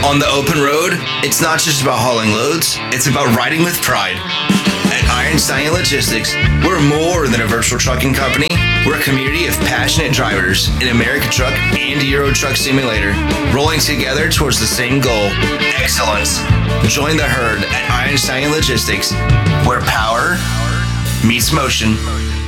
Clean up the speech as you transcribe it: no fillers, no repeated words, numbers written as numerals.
On the open road, it's not just about hauling loads, it's about riding with pride. At Iron Stallion Logistics, we're more than a virtual trucking company. We're a community of passionate drivers in American Truck and Euro Truck Simulator, rolling together towards the same goal, excellence. Join the herd at Iron Stallion Logistics, where power meets motion.